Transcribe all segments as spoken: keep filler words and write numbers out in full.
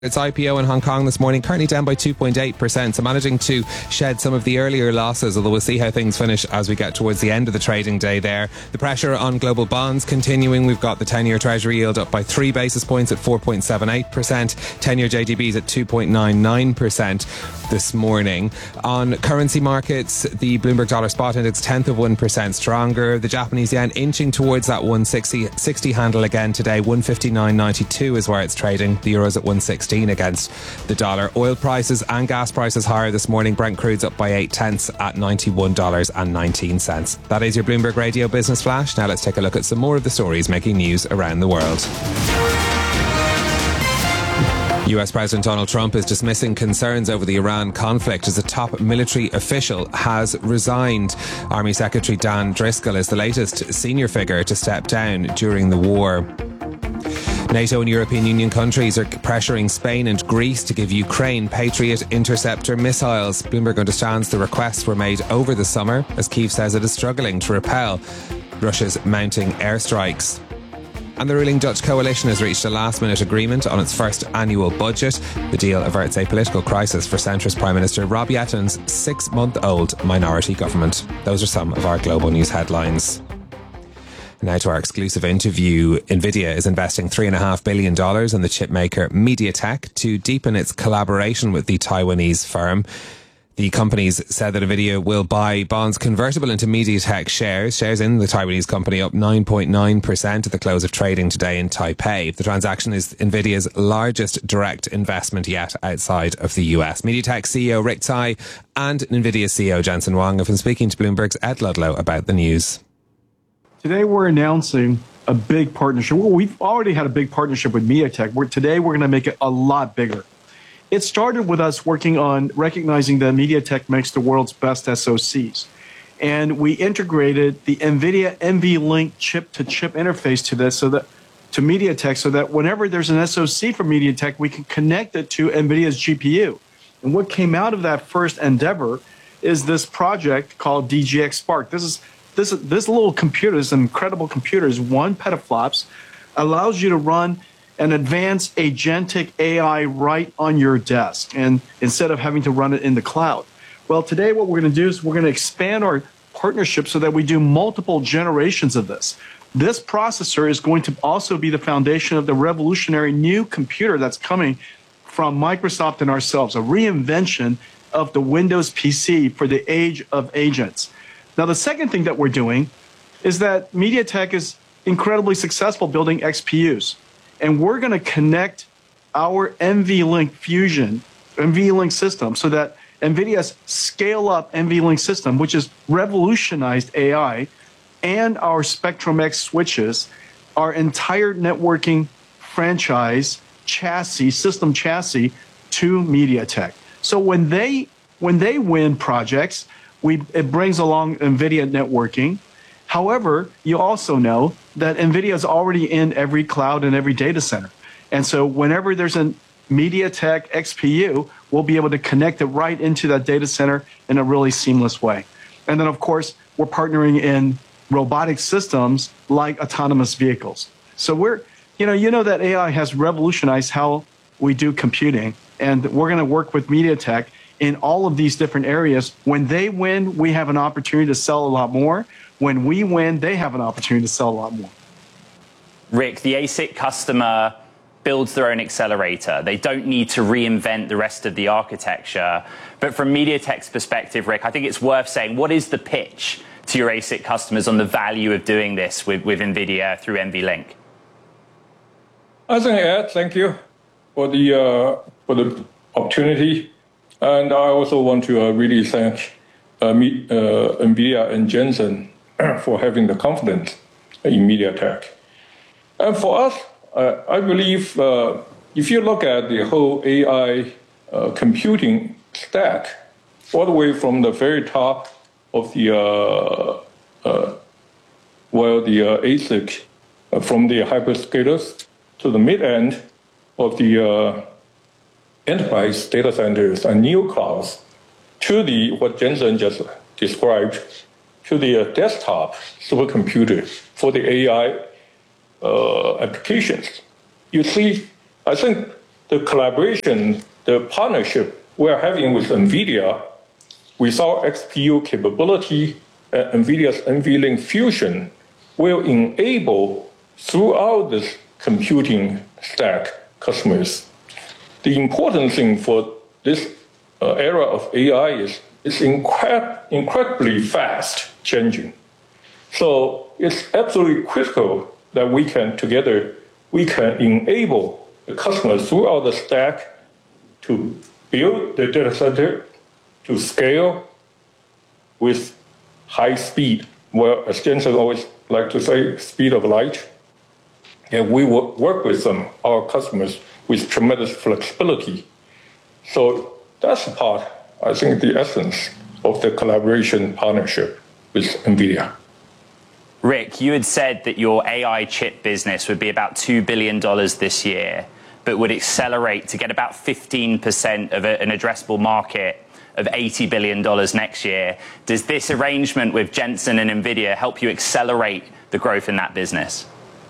Its I P O in Hong Kong this morning, currently down by two point eight percent, so managing to shed some of the earlier losses, although we'll see how things finish as we get towards the end of the trading day there. The pressure on global bonds continuing. We've got the ten-year Treasury yield up by three basis points at four point seven eight percent. ten-year J G Bs at two point nine nine percent this morning. On currency markets, the Bloomberg Dollar Spot Index tenth of one percent stronger. The Japanese yen inching towards that one sixty handle again today. one fifty-nine ninety-two is where it's trading. The euro's at one sixteen against the dollar. Oil prices and gas prices higher this morning. Brent crude's up by eight tenths at ninety-one dollars and nineteen cents. That is your Bloomberg Radio Business Flash. Now let's take a look at some more of the stories making news around the world. U S President Donald Trump is dismissing concerns over the Iran conflict as a top military official has resigned. Army Secretary Dan Driscoll is the latest senior figure to step down during the war. NATO and European Union countries are pressuring Spain and Greece to give Ukraine Patriot interceptor missiles. Bloomberg understands the requests were made over the summer as Kyiv says it is struggling to repel Russia's mounting airstrikes. And the ruling Dutch coalition has reached a last-minute agreement on its first annual budget. The deal averts a political crisis for centrist Prime Minister Rob Yetton's six-month-old minority government. Those are some of our global news headlines. Now to our exclusive interview. NVIDIA is investing three point five billion dollars in the chipmaker MediaTek to deepen its collaboration with the Taiwanese firm. The companies said that NVIDIA will buy bonds convertible into MediaTek shares. Shares in the Taiwanese company up nine point nine percent at the close of trading today in Taipei. The transaction is NVIDIA's largest direct investment yet outside of the U S. MediaTek C E O Rick Tsai and NVIDIA C E O Jensen Huang have been speaking to Bloomberg's Ed Ludlow about the news. Today we're announcing a big partnership. Well, we've already had a big partnership with MediaTek. We're, today we're going to make it a lot bigger. It started with us working on recognizing that MediaTek makes the world's best S O Cs. And we integrated the NVIDIA NVLink chip-to-chip interface to this, so that to MediaTek, so that whenever there's an S O C from MediaTek, we can connect it to NVIDIA's G P U. And what came out of that first endeavor is this project called D G X Spark. This is This, this little computer, this incredible computer, is one petaflops, allows you to run an advanced agentic A I right on your desk, and instead of having to run it in the cloud. Well, today what we're going to do is we're going to expand our partnership so that we do multiple generations of this. This processor is going to also be the foundation of the revolutionary new computer that's coming from Microsoft and ourselves, a reinvention of the Windows P C for the age of agents. Now, the second thing that we're doing is that MediaTek is incredibly successful building X P Us. And we're going to connect our NVLink Fusion, NVLink system, so that NVIDIA's scale-up NVLink system, which has revolutionized A I, and our Spectrum-X switches, our entire networking franchise chassis, system chassis, to MediaTek. So when they, when they win projects, We, it brings along NVIDIA networking. However, you also know that NVIDIA is already in every cloud and every data center. And so whenever there's a MediaTek X P U, we'll be able to connect it right into that data center in a really seamless way. And then, of course, we're partnering in robotic systems like autonomous vehicles. So we're, you know, you know that A I has revolutionized how we do computing. And we're going to work with MediaTek in all of these different areas. When they win, we have an opportunity to sell a lot more. When we win, they have an opportunity to sell a lot more. Rick, the A S I C customer builds their own accelerator. They don't need to reinvent the rest of the architecture. But from MediaTek's perspective, Rick, I think it's worth saying, what is the pitch to your A S I C customers on the value of doing this with, with NVIDIA through NVLink? I think, Ed, thank you for the, uh, for the opportunity. And I also want to uh, really thank uh, me, uh, NVIDIA and Jensen for having the confidence in MediaTek. And for us, uh, I believe uh, if you look at the whole A I uh, computing stack, all the way from the very top of the, uh, uh, well, the uh, A S I C, uh, from the hyperscalers to the mid-end of the uh, enterprise data centers and new clouds, to the what Jensen just described, to the uh, desktop supercomputer for the A I uh, applications. You see, I think the collaboration, the partnership we're having with NVIDIA, with our X P U capability, uh, NVIDIA's NVLink Fusion will enable throughout this computing stack customers. The important thing for this uh, era of A I is it's incre- incredibly fast changing. So it's absolutely critical that we can together, we can enable the customers throughout the stack to build the data center, to scale with high speed. Well, as Jensen always like to say, speed of light. And we will work with them, our customers, with tremendous flexibility. So that's the part, I think, the essence of the collaboration partnership with NVIDIA. Rick, you had said that your A I chip business would be about two billion dollars this year, but would accelerate to get about fifteen percent of a, an addressable market of eighty billion dollars next year. Does this arrangement with Jensen and NVIDIA help you accelerate the growth in that business?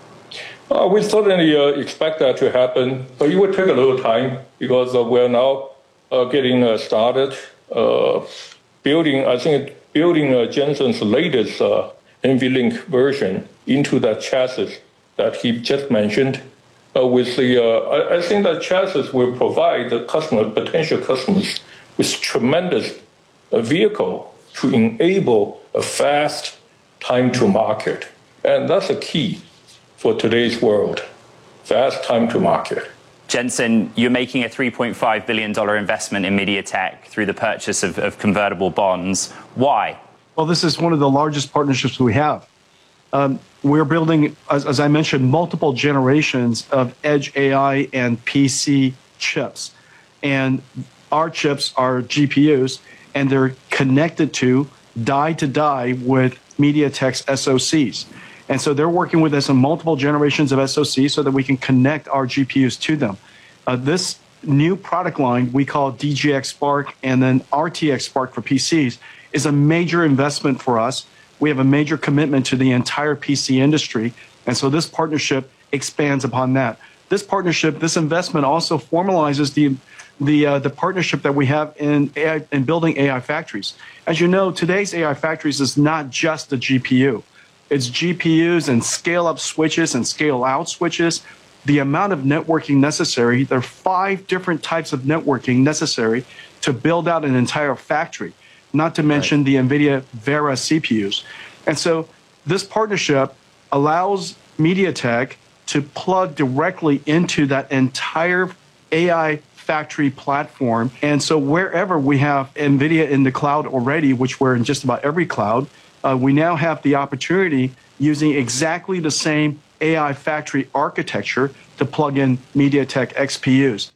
Uh, we certainly uh, expect that to happen, but it will take a little time because uh, we're now uh, getting uh, started uh, building, I think, building uh, Jensen's latest uh, NVLink version into that chassis that he just mentioned. Uh, with the, uh, I, I think that chassis will provide the customer, potential customers with tremendous uh, vehicle to enable a fast time to market. And that's a key for today's world, fast time to market. Jensen, you're making a three point five billion dollars investment in MediaTek through the purchase of, of convertible bonds. Why? Well, this is one of the largest partnerships we have. Um, we're building, as, as I mentioned, multiple generations of edge A I and P C chips. And our chips are G P Us, and they're connected to die to die with MediaTek's S O Cs. And so they're working with us on multiple generations of S O Cs so that we can connect our G P Us to them. Uh, this new product line we call D G X Spark and then R T X Spark for P Cs is a major investment for us. We have a major commitment to the entire P C industry. And so this partnership expands upon that. This partnership, this investment also formalizes the the uh, the partnership that we have in A I, in building A I factories. As you know, today's A I factories is not just the G P U. It's G P Us and scale-up switches and scale-out switches. The amount of networking necessary, there are five different types of networking necessary to build out an entire factory, not to mention right. the NVIDIA Vera C P Us. And so this partnership allows MediaTek to plug directly into that entire A I factory platform. And so wherever we have NVIDIA in the cloud already, which we're in just about every cloud, uh, we now have the opportunity using exactly the same A I factory architecture to plug in MediaTek X P Us.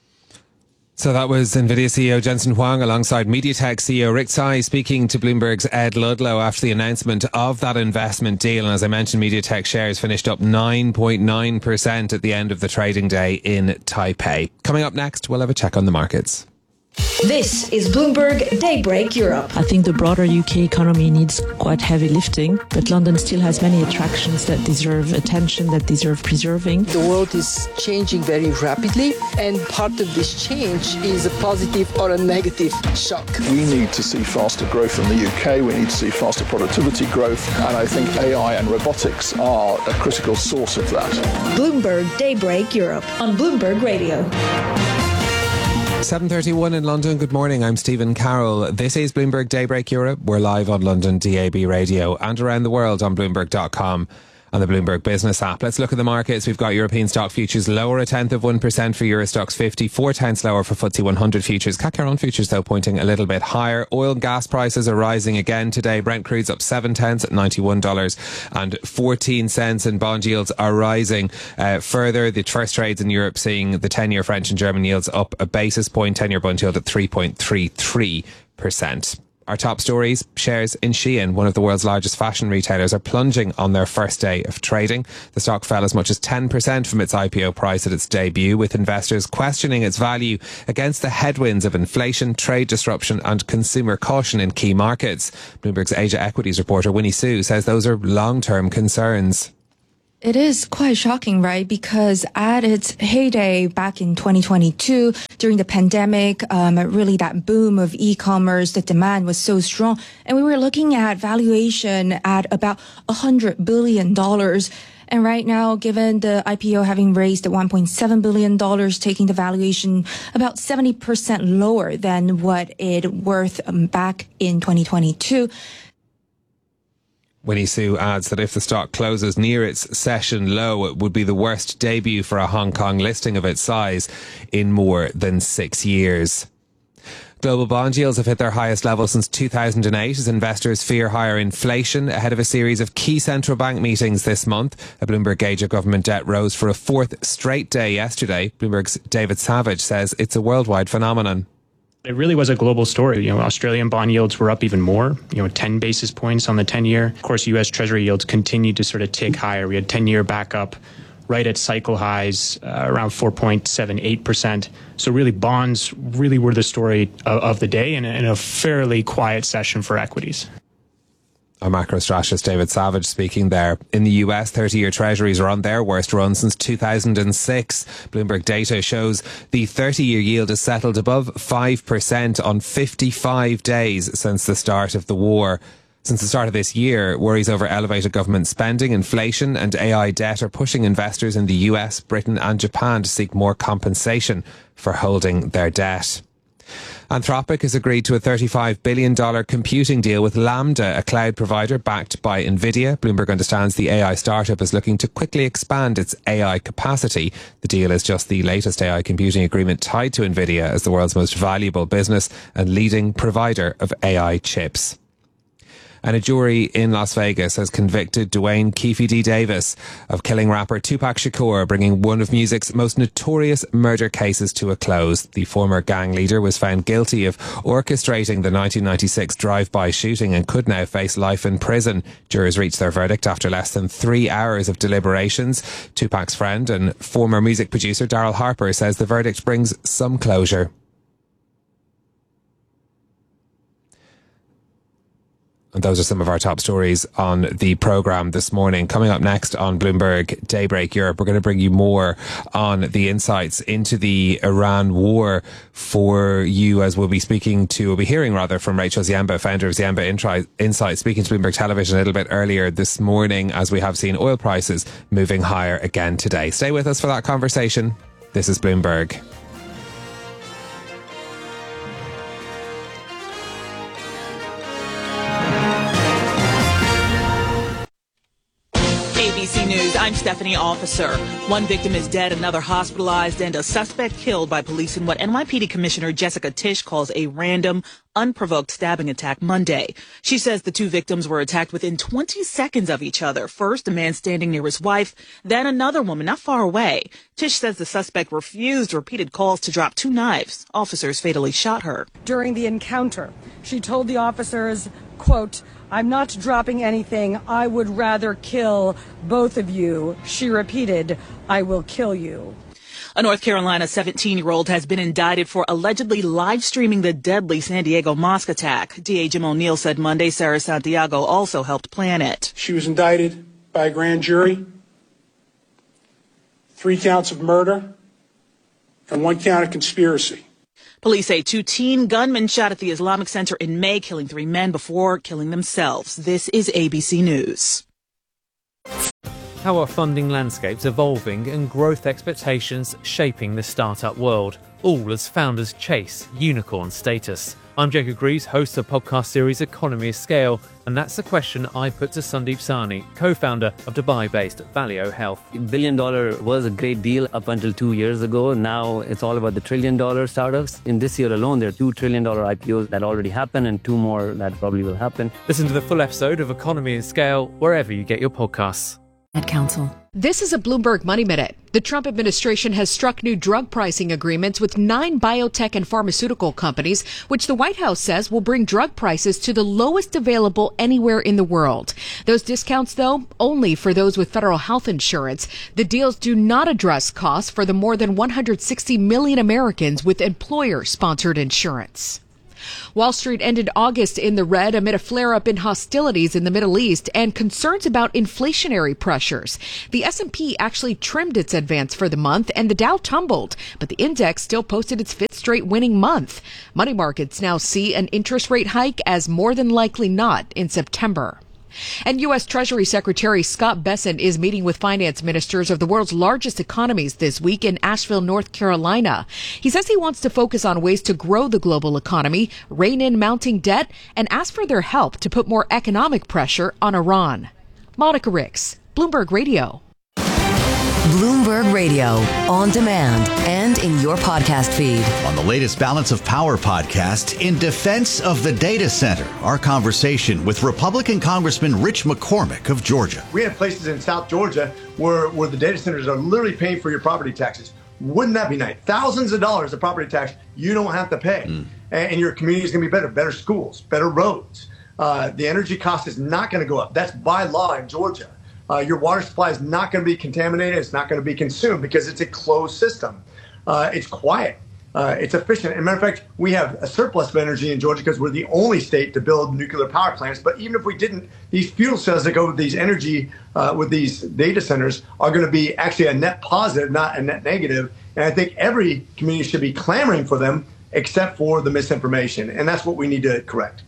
So that was NVIDIA C E O Jensen Huang alongside MediaTek C E O Rick Tsai speaking to Bloomberg's Ed Ludlow after the announcement of that investment deal. And as I mentioned, MediaTek shares finished up nine point nine percent at the end of the trading day in Taipei. Coming up next, we'll have a check on the markets. This is Bloomberg Daybreak Europe. I think the broader U K economy needs quite heavy lifting, but London still has many attractions that deserve attention, that deserve preserving. The world is changing very rapidly, and part of this change is a positive or a negative shock. We need to see faster growth in the U K. We need to see faster productivity growth, and I think A I and robotics are a critical source of that. Bloomberg Daybreak Europe on Bloomberg Radio. seven thirty-one in London. Good morning. I'm Stephen Carroll. This is Bloomberg Daybreak Europe. We're live on London D A B radio and around the world on Bloomberg dot com and the Bloomberg Business app. Let's look at the markets. We've got European stock futures lower a tenth of one percent for Euro Stoxx fifty, four tenths lower for F T S E one hundred futures. C A C Heron futures, though, pointing a little bit higher. Oil and gas prices are rising again today. Brent crude's up seven tenths at ninety-one dollars and fourteen cents, and bond yields are rising uh, further. The first trades in Europe seeing the ten-year French and German yields up a basis point, ten-year bond yield at three point three three percent. Our top stories: shares in Shein, one of the world's largest fashion retailers, are plunging on their first day of trading. The stock fell as much as ten percent from its I P O price at its debut, with investors questioning its value against the headwinds of inflation, trade disruption and consumer caution in key markets. Bloomberg's Asia Equities reporter Winnie Su says those are long-term concerns. It is quite shocking, right? Because at its heyday back in twenty twenty-two, during the pandemic, um, really that boom of e-commerce, the demand was so strong. And we were looking at valuation at about one hundred billion dollars. And right now, given the I P O having raised one point seven billion dollars, taking the valuation about seventy percent lower than what it worth um, back in twenty twenty-two. Winnie Su adds that if the stock closes near its session low, it would be the worst debut for a Hong Kong listing of its size in more than six years. Global bond yields have hit their highest level since two thousand eight as investors fear higher inflation ahead of a series of key central bank meetings this month. A Bloomberg gauge of government debt rose for a fourth straight day yesterday. Bloomberg's David Savage says it's a worldwide phenomenon. It really was a global story. You know, Australian bond yields were up even more, you know, ten basis points on the ten-year. Of course, U S Treasury yields continued to sort of tick higher. We had ten-year back up right at cycle highs, uh, around four point seven eight percent. So really, bonds really were the story of, of the day, and, and a fairly quiet session for equities. Our macro strategist David Savage speaking there. In the U S, thirty-year treasuries are on their worst run since two thousand six. Bloomberg data shows the thirty-year yield has settled above five percent on fifty-five days since the start of the war. Since the start of this year, worries over elevated government spending, inflation and A I debt are pushing investors in the U S, Britain and Japan to seek more compensation for holding their debt. Anthropic has agreed to a thirty-five billion dollars computing deal with Lambda, a cloud provider backed by Nvidia. Bloomberg understands the A I startup is looking to quickly expand its A I capacity. The deal is just the latest A I computing agreement tied to Nvidia as the world's most valuable business and leading provider of A I chips. And a jury in Las Vegas has convicted Dwayne Keefe D. Davis of killing rapper Tupac Shakur, bringing one of music's most notorious murder cases to a close. The former gang leader was found guilty of orchestrating the nineteen ninety-six drive-by shooting and could now face life in prison. Jurors reached their verdict after less than three hours of deliberations. Tupac's friend and former music producer Daryl Harper says the verdict brings some closure. And those are some of our top stories on the programme this morning. Coming up next on Bloomberg Daybreak Europe, we're going to bring you more on the insights into the Iran war for you, as we'll be speaking to, we'll be hearing rather from Rachel Ziemba, founder of Ziemba Insight, speaking to Bloomberg Television a little bit earlier this morning, as we have seen oil prices moving higher again today. Stay with us for that conversation. This is Bloomberg. A B C News, I'm Stephanie Officer. One victim is dead, another hospitalized, and a suspect killed by police in what N Y P D Commissioner Jessica Tisch calls a random, unprovoked stabbing attack Monday. She says the two victims were attacked within twenty seconds of each other. First, a man standing near his wife, then another woman not far away. Tisch says the suspect refused repeated calls to drop two knives. Officers fatally shot her. During the encounter, she told the officers, quote, "I'm not dropping anything. I would rather kill both of you." She repeated, "I will kill you." A North Carolina seventeen-year-old has been indicted for allegedly live streaming the deadly San Diego mosque attack. D A Jim O'Neill said Monday Sarah Santiago also helped plan it. She was indicted by a grand jury, three counts of murder and one count of conspiracy. Police say two teen gunmen shot at the Islamic Center in May, killing three men before killing themselves. This is A B C News. How are funding landscapes evolving and growth expectations shaping the startup world, all as founders chase unicorn status? I'm Jacob Greaves, host of the podcast series Economy of Scale, and that's the question I put to Sandeep Sahni, co-founder of Dubai-based Valeo Health. Billion dollar was a great deal up until two years ago. Now it's all about the trillion dollar startups. In this year alone, there are two trillion dollar I P Os that already happened and two more that probably will happen. Listen to the full episode of Economy of Scale wherever you get your podcasts. Ad Council. This is a Bloomberg Money Minute. The Trump administration has struck new drug pricing agreements with nine biotech and pharmaceutical companies, which the White House says will bring drug prices to the lowest available anywhere in the world. Those discounts, though, only for those with federal health insurance. The deals do not address costs for the more than one hundred sixty million Americans with employer-sponsored insurance. Wall Street ended August in the red amid a flare-up in hostilities in the Middle East and concerns about inflationary pressures. The S and P actually trimmed its advance for the month, and the Dow tumbled, but the index still posted its fifth straight winning month. Money markets now see an interest rate hike as more than likely not in September. And U S Treasury Secretary Scott Bessent is meeting with finance ministers of the world's largest economies this week in Asheville, North Carolina. He says he wants to focus on ways to grow the global economy, rein in mounting debt, and ask for their help to put more economic pressure on Iran. Monica Ricks, Bloomberg Radio. Bloomberg Radio, on demand and in your podcast feed. On the latest Balance of Power podcast, in defense of the data center, our conversation with Republican Congressman Rich McCormick of Georgia. We have places in South Georgia where, where the data centers are literally paying for your property taxes. Wouldn't that be nice? Thousands of dollars of property tax you don't have to pay. Mm. And, and your community is going to be better, better schools, better roads. Uh, the energy cost is not going to go up. That's by law in Georgia. Uh, your water supply is not going to be contaminated. It's not going to be consumed because it's a closed system. Uh, it's quiet. Uh, it's efficient. As a matter of fact, we have a surplus of energy in Georgia because we're the only state to build nuclear power plants. But even if we didn't, these fuel cells that go with these energy, uh, with these data centers are going to be actually a net positive, not a net negative. And I think every community should be clamoring for them except for the misinformation. And that's what we need to correct.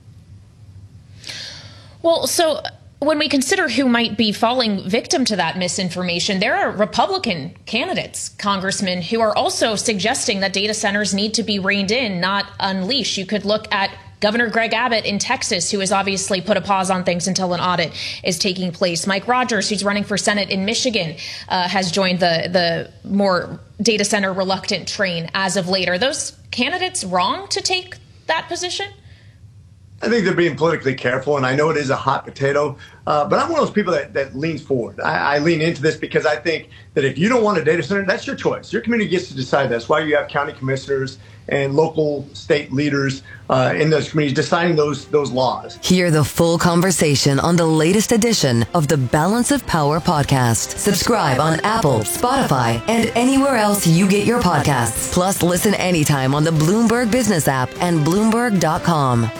Well, so when we consider who might be falling victim to that misinformation, there are Republican candidates, congressmen, who are also suggesting that data centers need to be reined in, not unleashed. You could look at Governor Greg Abbott in Texas, who has obviously put a pause on things until an audit is taking place. Mike Rogers, who's running for Senate in Michigan, uh, has joined the, the more data center reluctant train as of late. Are those candidates wrong to take that position? I think they're being politically careful, and I know it is a hot potato, uh, but I'm one of those people that, that leans forward. I, I lean into this because I think that if you don't want a data center, that's your choice. Your community gets to decide that. That's why you have county commissioners and local state leaders uh, in those communities deciding those, those laws. Hear the full conversation on the latest edition of the Balance of Power podcast. Subscribe on Apple, Spotify, and anywhere else you get your podcasts. Plus, listen anytime on the Bloomberg Business app and Bloomberg dot com.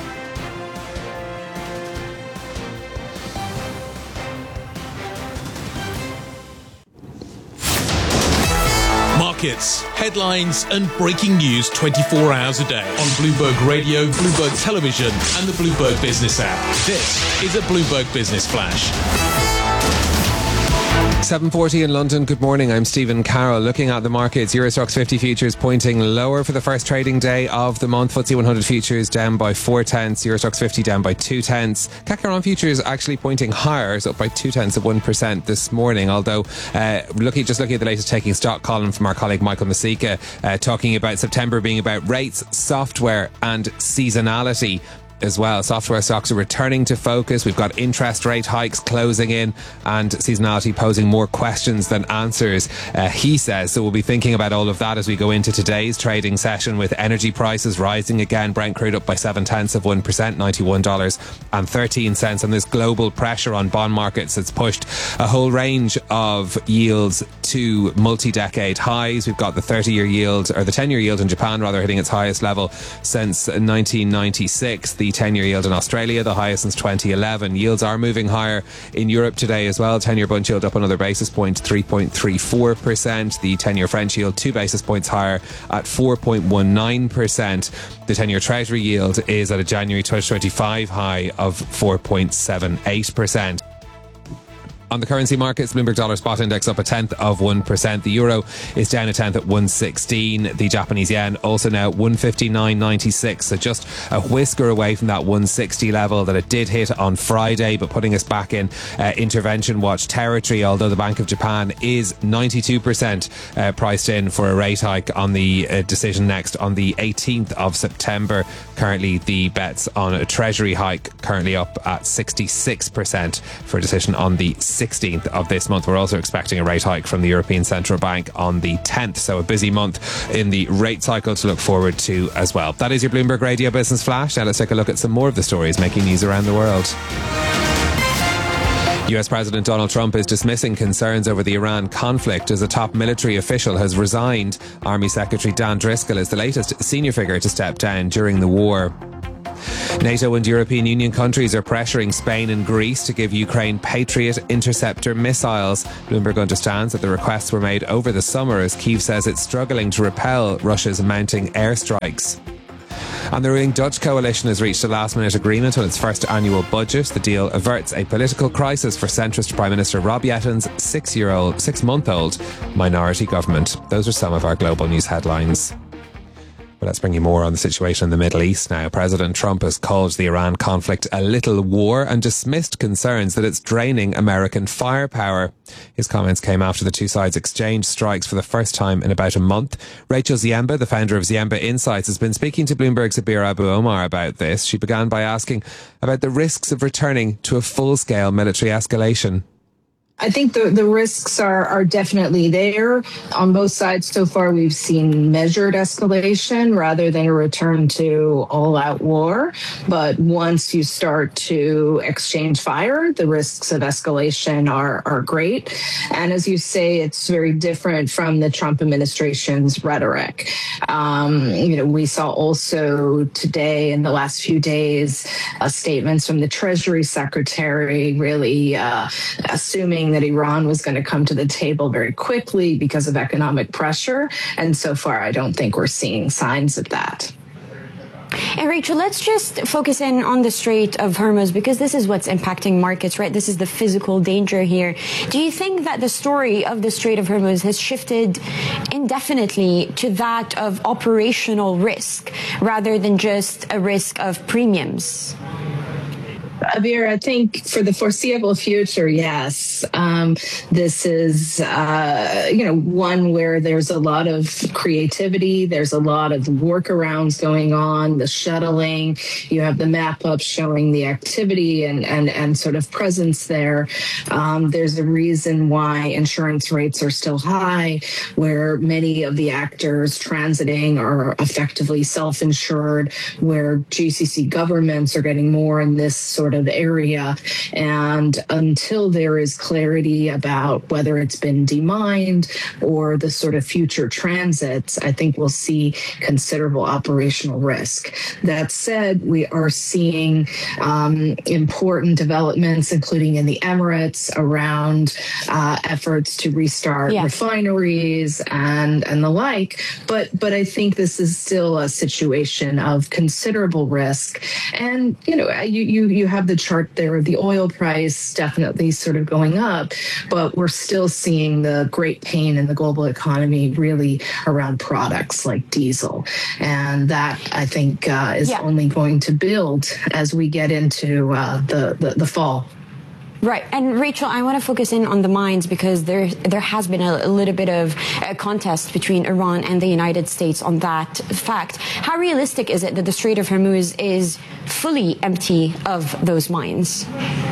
Markets, headlines and breaking news twenty-four hours a day on Bloomberg Radio, Bloomberg Television and the Bloomberg Business app. This is a Bloomberg Business Flash. seven forty in London. Good morning. I'm Stephen Carroll. Looking at the markets, Euro Stoxx fifty futures pointing lower for the first trading day of the month. F T S E one hundred futures down by four tenths. Euro Stoxx fifty down by two tenths. C A C Heron futures actually pointing higher, it's up by two tenths of one percent this morning. Although, uh, looking just looking at the latest taking stock column from our colleague Michael Masika, uh, talking about September being about rates, software, and seasonality as well. Software stocks are returning to focus. We've got interest rate hikes closing in and seasonality posing more questions than answers, uh, he says. So we'll be thinking about all of that as we go into today's trading session, with energy prices rising again. Brent crude up by seven tenths of one percent, ninety-one dollars and thirteen cents. And this global pressure on bond markets that's pushed a whole range of yields to multi-decade highs. We've got the thirty-year yield, or the ten-year yield in Japan rather, hitting its highest level since nineteen ninety-six. The ten-year yield in Australia, the highest since twenty eleven. Yields are moving higher in Europe today as well. ten-year Bund yield up another basis point, three point three four percent. The ten-year French yield two basis points higher at four point one nine percent. The ten-year Treasury yield is at a January twenty twenty-five high of four point seven eight percent. On the currency markets, Bloomberg Dollar Spot Index up a tenth of one percent. The euro is down a tenth at one sixteen. The Japanese yen also now one fifty-nine ninety-six. So just a whisker away from that one sixty level that it did hit on Friday, but putting us back in uh, intervention watch territory, although the Bank of Japan is ninety-two percent uh, priced in for a rate hike on the uh, decision next on the eighteenth of September. Currently, the bets on a Treasury hike currently up at sixty-six percent for a decision on the sixteenth of this month. We're also expecting a rate hike from the European Central Bank on the tenth. So a busy month in the rate cycle to look forward to as well. That is your Bloomberg Radio Business Flash. Now let's take a look at some more of the stories making news around the world. U S President Donald Trump is dismissing concerns over the Iran conflict as a top military official has resigned. Army Secretary Dan Driscoll is the latest senior figure to step down during the war. NATO and European Union countries are pressuring Spain and Greece to give Ukraine Patriot interceptor missiles. Bloomberg understands that the requests were made over the summer as Kyiv says it's struggling to repel Russia's mounting airstrikes. And the ruling Dutch coalition has reached a last-minute agreement on its first annual budget. The deal averts a political crisis for centrist Prime Minister Rob Yetton's six-year-old, six-month-old minority government. Those are some of our global news headlines. Well, let's bring you more on the situation in the Middle East now. President Trump has called the Iran conflict a little war and dismissed concerns that it's draining American firepower. His comments came after the two sides exchanged strikes for the first time in about a month. Rachel Ziemba, the founder of Ziemba Insights, has been speaking to Bloomberg's Abir Abu Omar about this. She began by asking about the risks of returning to a full-scale military escalation. I think the, the risks are, are definitely there. On both sides so far, we've seen measured escalation rather than a return to all-out war. But once you start to exchange fire, the risks of escalation are, are great. And as you say, it's very different from the Trump administration's rhetoric. Um, you know, we saw also today, in the last few days, uh, statements from the Treasury Secretary really uh, assuming that Iran was going to come to the table very quickly because of economic pressure. And so far, I don't think we're seeing signs of that. And Rachel, let's just focus in on the Strait of Hormuz, because this is what's impacting markets, right? This is the physical danger here. Do you think that the story of the Strait of Hormuz has shifted indefinitely to that of operational risk rather than just a risk of premiums? Abir, I think for the foreseeable future, yes. Um, this is, uh, you know, one where there's a lot of creativity. There's a lot of workarounds going on, the shuttling. You have the map up showing the activity and, and, and sort of presence there. Um, there's a reason why insurance rates are still high, where many of the actors transiting are effectively self-insured, where G C C governments are getting more in this sort of area. And until there is clarity about whether it's been demined or the sort of future transits, I think we'll see considerable operational risk. That said, we are seeing um, important developments, including in the Emirates, around uh, efforts to restart yeah. refineries and, and the like. But, but I think this is still a situation of considerable risk. And, you know, you, you, you have the chart there of the oil price definitely sort of going up, but we're still seeing the great pain in the global economy really around products like diesel. And that, I think, uh, is yeah. only going to build as we get into uh, the, the, the fall. Right. And Rachel, I want to focus in on the mines because there there has been a, a little bit of a contest between Iran and the United States on that fact. How realistic is it that the Strait of Hormuz is fully empty of those mines?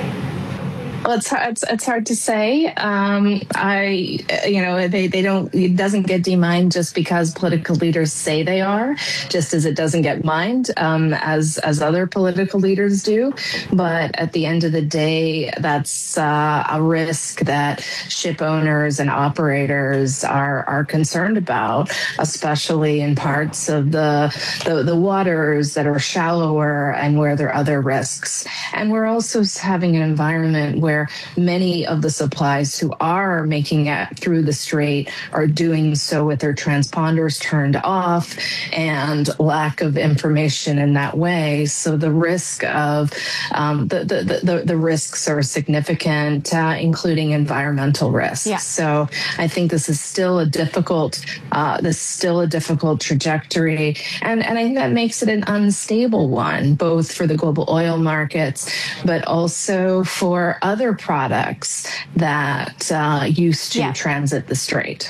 Well, it's hard, it's, it's hard to say. Um, I, you know, they, they don't, it doesn't get demined just because political leaders say they are, just as it doesn't get mined, um, as, as other political leaders do. But at the end of the day, that's uh, a risk that ship owners and operators are, are concerned about, especially in parts of the, the, the waters that are shallower and where there are other risks. And we're also having an environment where many of the supplies who are making it through the strait are doing so with their transponders turned off and lack of information in that way. So the risk of um, the, the, the, the risks are significant, uh, including environmental risks. Yeah. So I think this is still a difficult, uh, this is still a difficult trajectory. And, and I think that makes it an unstable one, both for the global oil markets, but also for other products that uh, used to yeah. transit the strait.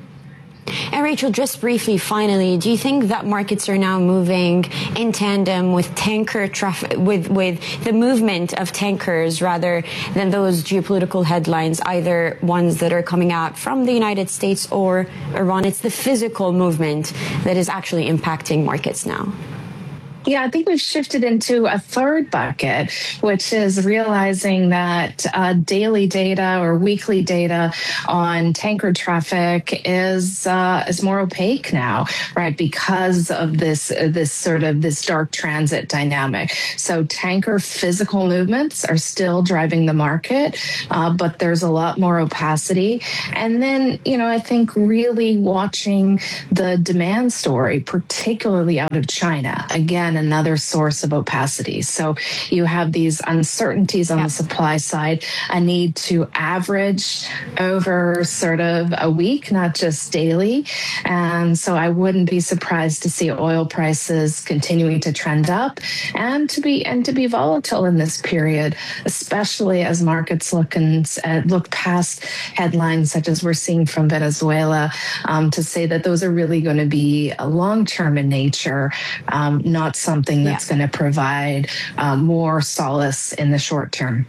And Rachel, just briefly, finally, do you think that markets are now moving in tandem with tanker traffic, with, with the movement of tankers rather than those geopolitical headlines, either ones that are coming out from the United States or Iran? It's the physical movement that is actually impacting markets now. Yeah, I think we've shifted into a third bucket, which is realizing that uh, daily data or weekly data on tanker traffic is uh, is more opaque now, right? Because of this uh, this sort of this dark transit dynamic. So tanker physical movements are still driving the market, uh, but there's a lot more opacity. And then, you know, I think really watching the demand story, particularly out of China. Again, another source of opacity. So you have these uncertainties on the supply side, a need to average over sort of a week, not just daily. And so I wouldn't be surprised to see oil prices continuing to trend up and to be and to be volatile in this period, especially as markets look and uh, look past headlines such as we're seeing from Venezuela, um, to say that those are really going to be long-term in nature, um, not something that's yeah. going to provide uh, more solace in the short term.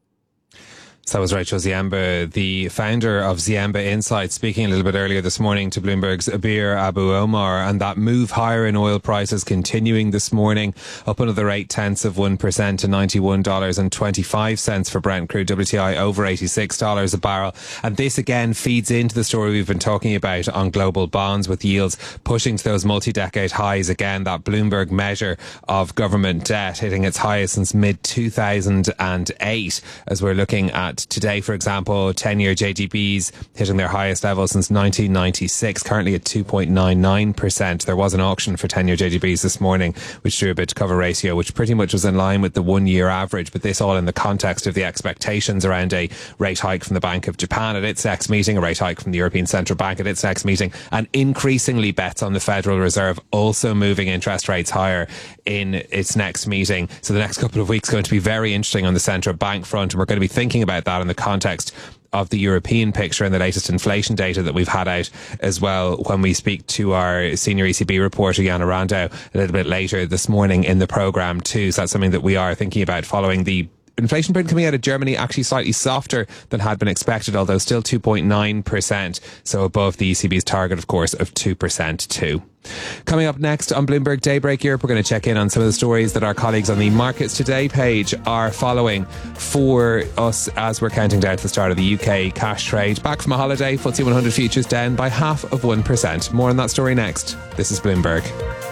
So that was Rachel Ziemba, the founder of Ziemba Insights, speaking a little bit earlier this morning to Bloomberg's Abir Abu Omar, and that move higher in oil prices continuing this morning, up another eight tenths of one percent to ninety-one dollars and twenty-five cents for Brent crude. W T I over eighty-six dollars a barrel. And this again feeds into the story we've been talking about on global bonds, with yields pushing to those multi-decade highs again. That Bloomberg measure of government debt hitting its highest since mid two thousand eight, as we're looking at today, for example, ten-year J G Bs hitting their highest level since nineteen ninety-six, currently at two point nine nine percent. There was an auction for ten-year J G Bs this morning, which drew a bid to cover ratio, which pretty much was in line with the one-year average, but this all in the context of the expectations around a rate hike from the Bank of Japan at its next meeting, a rate hike from the European Central Bank at its next meeting, and increasingly bets on the Federal Reserve also moving interest rates higher in its next meeting. So the next couple of weeks are going to be very interesting on the central bank front, and we're going to be thinking about that in the context of the European picture and the latest inflation data that we've had out as well when we speak to our senior E C B reporter, Jana Randau, a little bit later this morning in the programme too. So that's something that we are thinking about following the inflation print coming out of Germany, actually slightly softer than had been expected, although still two point nine percent. So above the E C B's target, of course, of two percent too. Coming up next on Bloomberg Daybreak Europe, we're going to check in on some of the stories that our colleagues on the Markets Today page are following for us as we're counting down to the start of the U K cash trade. Back from a holiday, F T S E one hundred futures down by half of one percent. More on that story next. This is Bloomberg.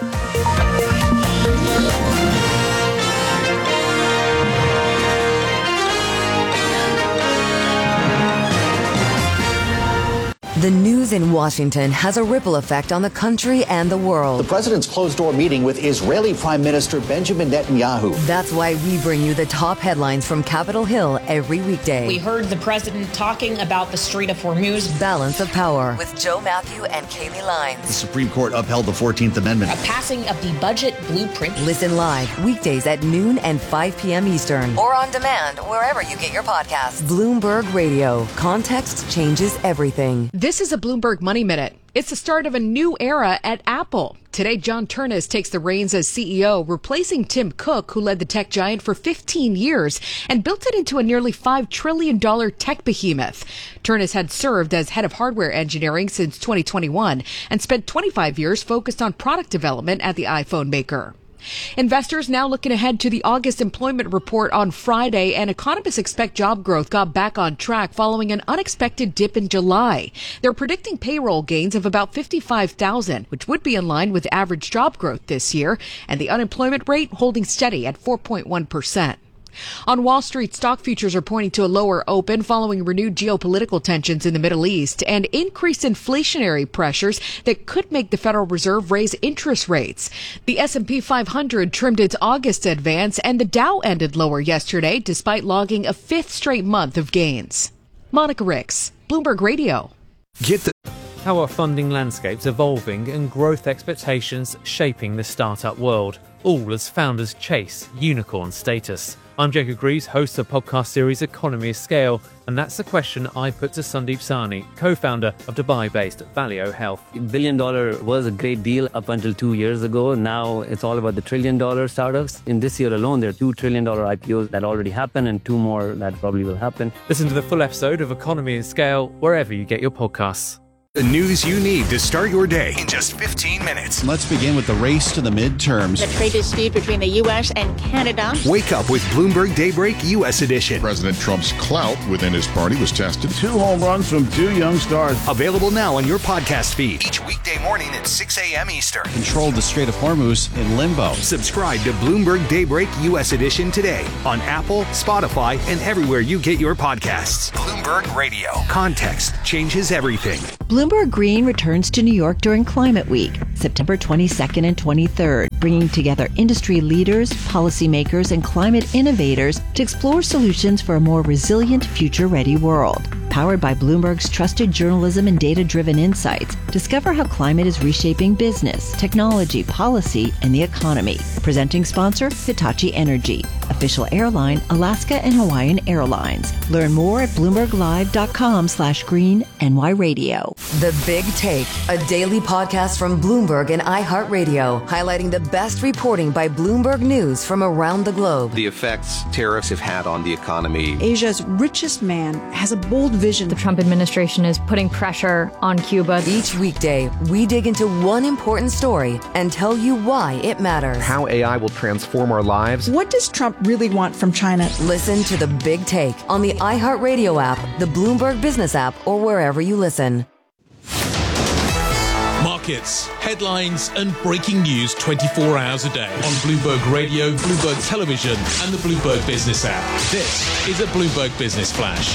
The news in Washington has a ripple effect on the country and the world. The president's closed-door meeting with Israeli Prime Minister Benjamin Netanyahu. That's why we bring you the top headlines from Capitol Hill every weekday. We heard the president talking about the Strait of Hormuz. Balance of Power with Joe Matthew and Kaylee Lyons. The Supreme Court upheld the fourteenth Amendment. A passing of the budget blueprint. Listen live weekdays at noon and five p.m. Eastern. Or on demand wherever you get your podcasts. Bloomberg Radio. Context changes everything. This is a Bloomberg Money Minute. It's the start of a new era at Apple. Today, John Ternus takes the reins as C E O, replacing Tim Cook, who led the tech giant for fifteen years and built it into a nearly five trillion dollars tech behemoth. Ternus had served as head of hardware engineering since twenty twenty-one and spent twenty-five years focused on product development at the iPhone maker. Investors now looking ahead to the August employment report on Friday, and economists expect job growth got back on track following an unexpected dip in July. They're predicting payroll gains of about fifty-five thousand, which would be in line with average job growth this year, and the unemployment rate holding steady at four point one percent. On Wall Street, stock futures are pointing to a lower open following renewed geopolitical tensions in the Middle East and increased inflationary pressures that could make the Federal Reserve raise interest rates. The S and P five hundred trimmed its August advance, and the Dow ended lower yesterday despite logging a fifth straight month of gains. Monica Ricks, Bloomberg Radio. Get the How are funding landscapes evolving and growth expectations shaping the startup world, all as founders chase unicorn status? I'm Jacob Greaves, host of the podcast series Economy of Scale, and that's the question I put to Sandeep Sahni, co-founder of Dubai-based Valeo Health. Billion dollar was a great deal up until two years ago. Now it's all about the trillion dollar startups. In this year alone, there are two trillion dollar I P Os that already happened and two more that probably will happen. Listen to the full episode of Economy of Scale wherever you get your podcasts. The news you need to start your day in just fifteen minutes. Let's begin with the race to the midterms. The trade dispute between the U S and Canada. Wake up with Bloomberg Daybreak U S edition. President Trump's clout within his party was tested. Two home runs from two young stars. Available now on your podcast feed. Each weekday morning at six a.m. Eastern. Controlled the Strait of Hormuz in limbo. Subscribe to Bloomberg Daybreak U S edition today on Apple, Spotify, and everywhere you get your podcasts. Bloomberg Radio. Context changes everything. Bloomberg Green returns to New York during Climate Week, September twenty-second and twenty-third, bringing together industry leaders, policymakers, and climate innovators to explore solutions for a more resilient, future-ready world. Powered by Bloomberg's trusted journalism and data-driven insights, discover how climate is reshaping business, technology, policy, and the economy. Presenting sponsor, Hitachi Energy. Official airline, Alaska and Hawaiian Airlines. Learn more at bloomberglive.com slash green NY radio. The Big Take, a daily podcast from Bloomberg and iHeartRadio, highlighting the best reporting by Bloomberg News from around the globe. The effects tariffs have had on the economy. Asia's richest man has a bold vision. The Trump administration is putting pressure on Cuba. Each weekday, we dig into one important story and tell you why it matters. How A I will transform our lives. What does Trump really want from China? Listen to The Big Take on the iHeartRadio app, the Bloomberg Business app, or wherever you listen. Markets, headlines, and breaking news twenty-four hours a day on Bloomberg Radio, Bloomberg Television, and the Bloomberg Business app. This is a Bloomberg Business Flash.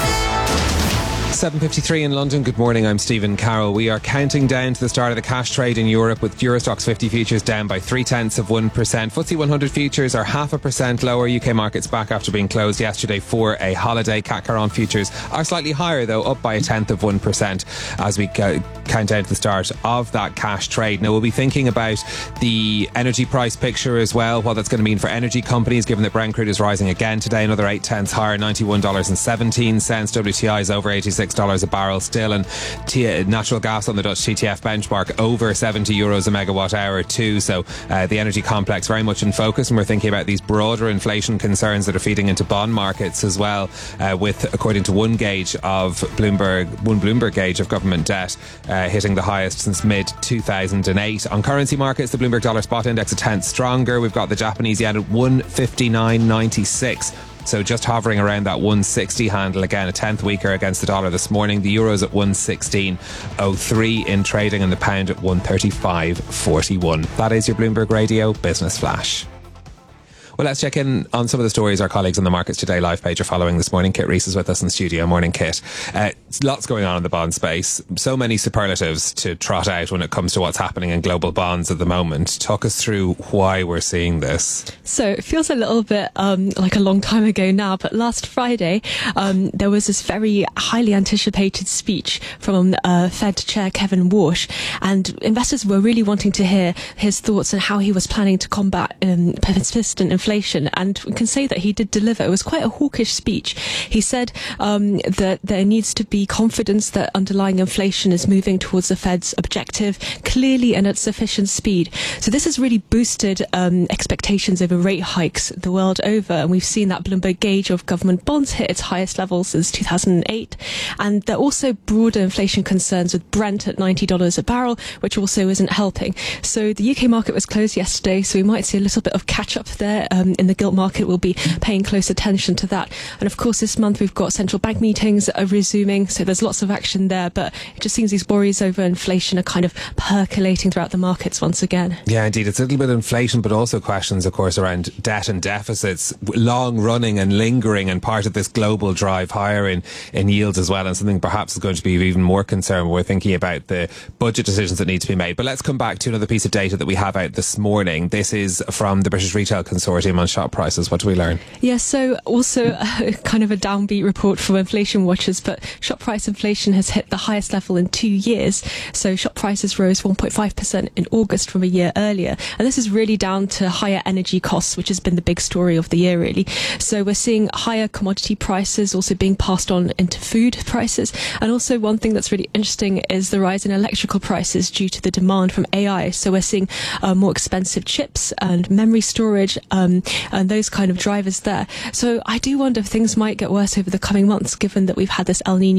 seven fifty-three in London. Good morning, I'm Stephen Carroll. We are counting down to the start of the cash trade in Europe, with Eurostoxx fifty futures down by three-tenths of one percent. F T S E one hundred futures are half a percent lower. U K markets back after being closed yesterday for a holiday. C A C Caron futures are slightly higher, though, up by a tenth of one percent as we go, count down to the start of that cash trade. Now, we'll be thinking about the energy price picture as well, what that's going to mean for energy companies, given that Brent crude is rising again today, another eight tenths higher, ninety-one dollars and seventeen cents. W T I is over eighty-six dollars a barrel still, and T- natural gas on the Dutch T T F benchmark over seventy euros a megawatt hour too. So uh, the energy complex very much in focus, and we're thinking about these broader inflation concerns that are feeding into bond markets as well, uh, with, according to one gauge of Bloomberg, one Bloomberg gauge of government debt uh, hitting the highest since mid two thousand eight. On currency markets, the Bloomberg dollar spot index a tenth stronger. We've got the Japanese yen at one fifty-nine ninety-six. So just hovering around that one sixty handle again, a tenth weaker against the dollar this morning. The euro's at one sixteen oh three in trading, and the pound at one thirty-five forty-one. That is your Bloomberg Radio Business Flash. Well, let's check in on some of the stories our colleagues on the Markets Today live page are following this morning. Kit Rees is with us in studio. Morning, Kit. Uh, lots going on in the bond space. So many superlatives to trot out when it comes to what's happening in global bonds at the moment. Talk us through why we're seeing this. So it feels a little bit um, like a long time ago now, but last Friday um, there was this very highly anticipated speech from uh, Fed Chair Kevin Warsh, and investors were really wanting to hear his thoughts on how he was planning to combat um, persistent inflation. And we can say that he did deliver. It was quite a hawkish speech. He said um, that there needs to be confidence that underlying inflation is moving towards the Fed's objective clearly and at sufficient speed. So this has really boosted um, expectations over rate hikes the world over. And we've seen that Bloomberg gauge of government bonds hit its highest level since two thousand eight. And there are also broader inflation concerns with Brent at ninety dollars a barrel, which also isn't helping. So the U K market was closed yesterday, so we might see a little bit of catch up there. Um, in the gilt market, we'll be paying close attention to that. And of course, this month we've got central bank meetings are resuming, so there's lots of action there. But it just seems these worries over inflation are kind of percolating throughout the markets once again. Yeah, indeed. It's a little bit of inflation, but also questions, of course, around debt and deficits, long running and lingering, and part of this global drive higher in, in yields as well, and something perhaps is going to be of even more concern when we're thinking about the budget decisions that need to be made. But let's come back to another piece of data that we have out this morning. This is from the British Retail Consortium on shop prices. What do we learn? Yeah, so also uh, kind of a downbeat report from inflation watchers, but shop price inflation has hit the highest level in two years. So shop prices rose one point five percent in August from a year earlier. And this is really down to higher energy costs, which has been the big story of the year, really. So we're seeing higher commodity prices also being passed on into food prices. And also one thing that's really interesting is the rise in electrical prices due to the demand from A I. So we're seeing uh, more expensive chips and memory storage, um, and those kind of drivers there. So I do wonder if things might get worse over the coming months, given that we've had this El Nino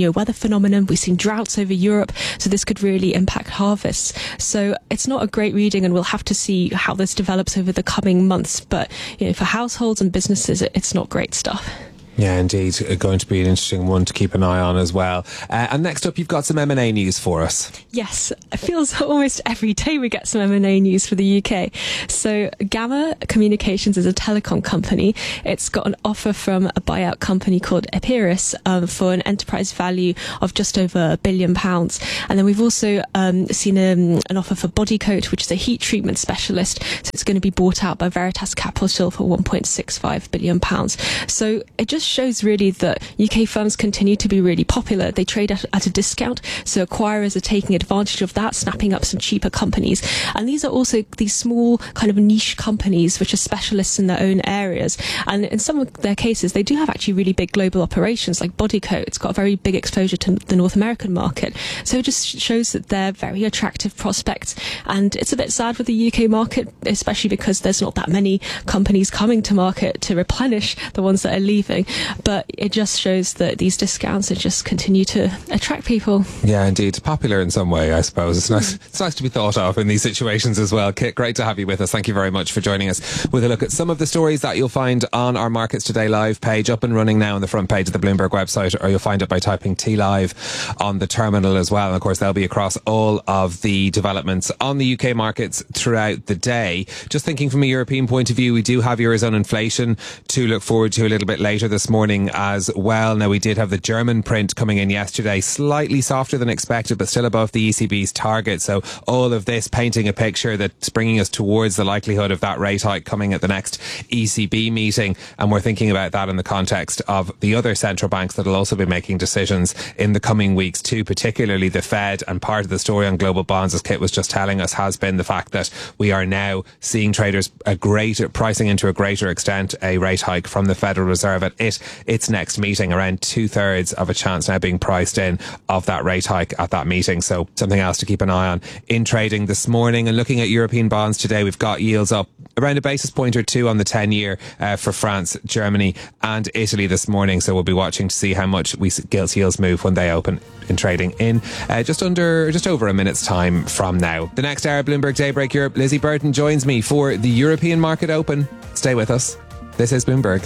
Nino weather phenomenon. We've seen droughts over Europe, so this could really impact harvests. So it's not a great reading, and we'll have to see how this develops over the coming months. But you know, for households and businesses, it's not great stuff. Yeah, indeed. Going to be an interesting one to keep an eye on as well. Uh, and next up, you've got some M and A news for us. Yes, it feels almost every day we get some M and A news for the U K. So Gamma Communications is a telecom company. It's got an offer from a buyout company called Epiris um, for an enterprise value of just over a billion pounds. And then we've also um, seen um, an offer for Bodycote, which is a heat treatment specialist. So it's going to be bought out by Veritas Capital for one point six five billion pounds. So it just shows really that U K funds continue to be really popular. They trade at, at a discount, so acquirers are taking advantage of that, snapping up some cheaper companies. And these are also these small kind of niche companies which are specialists in their own areas. And in some of their cases, they do have actually really big global operations, like Bodycote. It's got a very big exposure to the North American market. So it just shows that they're very attractive prospects. And it's a bit sad for the U K market, especially because there's not that many companies coming to market to replenish the ones that are leaving. But it just shows that these discounts are just continue to attract people. Yeah, indeed. Popular in some way, I suppose. It's nice It's nice to be thought of in these situations as well. Kit, great to have you with us. Thank you very much for joining us with a look at some of the stories that you'll find on our Markets Today Live page, up and running now on the front page of the Bloomberg website, or you'll find it by typing T Live on the terminal as well. And of course, they'll be across all of the developments on the U K markets throughout the day. Just thinking from a European point of view, we do have Eurozone inflation to look forward to a little bit later this morning as well. Now, we did have the German print coming in yesterday, slightly softer than expected, but still above the E C B's target. So all of this painting a picture that's bringing us towards the likelihood of that rate hike coming at the next E C B meeting. And we're thinking about that in the context of the other central banks that will also be making decisions in the coming weeks too, particularly the Fed. And part of the story on global bonds, as Kit was just telling us, has been the fact that we are now seeing traders a greater pricing into a greater extent a rate hike from the Federal Reserve at it its next meeting. Around two thirds of a chance now being priced in of that rate hike at that meeting. So something else to keep an eye on in trading this morning. And looking at European bonds today, we've got yields up around a basis point or two on the ten year uh, for France, Germany and Italy this morning. So we'll be watching to see how much we gilt yields move when they open in trading in uh, just under, just over a minute's time from now. The next hour, Bloomberg Daybreak Europe, Lizzie Burton joins me for the European Market Open. Stay with us. This is Bloomberg.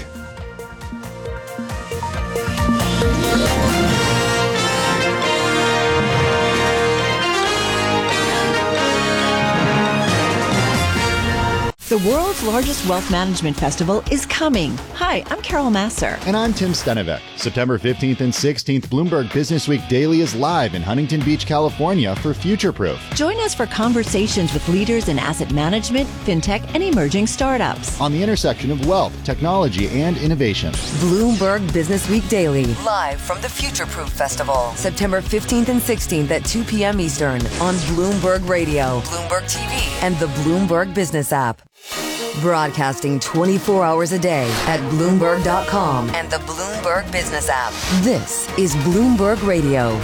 The world's largest wealth management festival is coming. Hi, I'm Carol Masser. And I'm Tim Stenevec. September fifteenth and sixteenth, Bloomberg Business Week Daily is live in Huntington Beach, California for Futureproof. Join us for conversations with leaders in asset management, fintech, and emerging startups. On the intersection of wealth, technology, and innovation. Bloomberg Business Week Daily, live from the Futureproof Festival. September fifteenth and sixteenth at two p.m. Eastern on Bloomberg Radio, Bloomberg T V, and the Bloomberg Business app. Broadcasting twenty-four hours a day at Bloomberg dot com and the Bloomberg Business app. This is Bloomberg Radio.